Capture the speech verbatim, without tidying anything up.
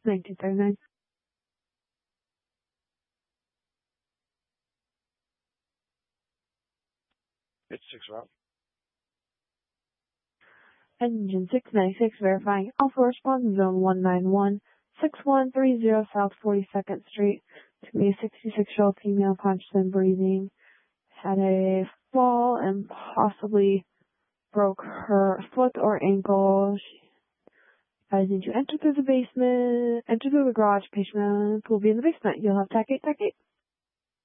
nineteen thirty-nine. It's six route. Engine six ninety-six verifying Alpha response zone one nine one, six one three zero South forty-second Street. To be a sixty-six-year-old female, conscious and breathing. Had a fall and possibly broke her foot or ankle. She guys need to enter through the basement, enter through the garage. Patient will be in the basement. You'll have TAC eight, TAC eight.